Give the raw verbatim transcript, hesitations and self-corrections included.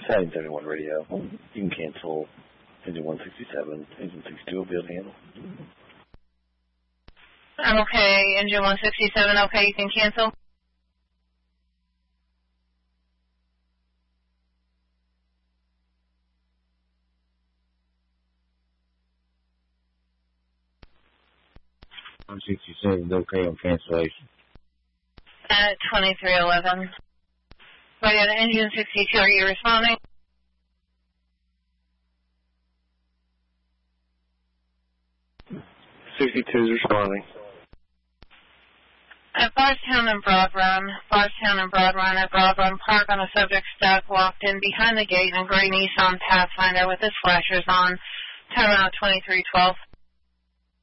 Siding seventy-one radio. You can cancel engine one sixty-seven. Engine sixty-two will be able to handle. Okay, engine one sixty-seven, okay, you can cancel. one sixty-seven, okay on cancellation. At twenty-three eleven. Radio to engine sixty-two, are you responding? sixty-two is responding. At Bardstown and Broad Run, Bardstown and Broad Run at Broad Run Park on a subject stack walked in behind the gate in a gray Nissan Pathfinder with his flashers on. Time out twenty-three twelve.